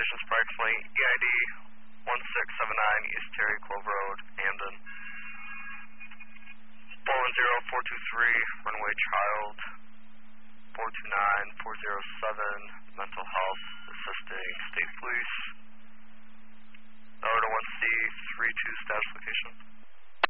conditions approximately EID 1679 East Terry Clove Road, Hamden. 410423, runway child. 429407, mental health, assisting state police. Order 1C, 32 status location.